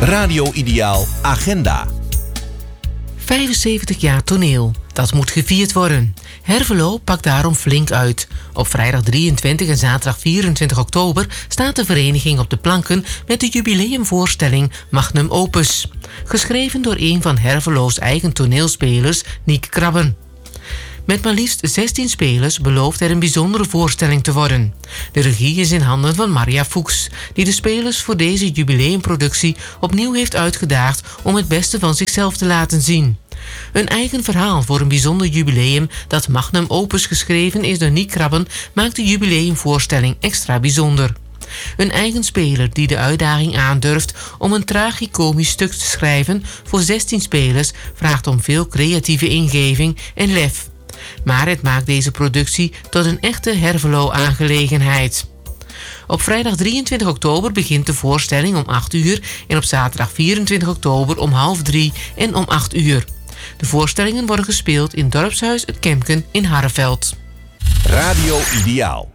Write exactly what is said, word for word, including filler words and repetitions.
Radio Ideaal Agenda. vijfenzeventig jaar toneel. Dat moet gevierd worden. Hervelo pakt daarom flink uit. Op vrijdag drieëntwintig en zaterdag vierentwintig oktober staat de vereniging op de planken met de jubileumvoorstelling Magnum Opus. Geschreven door een van Hervelo's eigen toneelspelers, Niek Krabben. Met maar liefst zestien spelers belooft er een bijzondere voorstelling te worden. De regie is in handen van Maria Fuchs, die de spelers voor deze jubileumproductie opnieuw heeft uitgedaagd om het beste van zichzelf te laten zien. Een eigen verhaal voor een bijzonder jubileum dat Magnum Opus geschreven is door Niek Krabben maakt de jubileumvoorstelling extra bijzonder. Een eigen speler die de uitdaging aandurft om een tragicomisch stuk te schrijven voor zestien spelers vraagt om veel creatieve ingeving en lef. Maar het maakt deze productie tot een echte Hervelo-aangelegenheid. Op vrijdag drieëntwintig oktober begint de voorstelling om acht uur en op zaterdag vierentwintig oktober om half drie en om acht uur. De voorstellingen worden gespeeld in Dorpshuis Het Kemken in Harreveld. Radio Ideaal.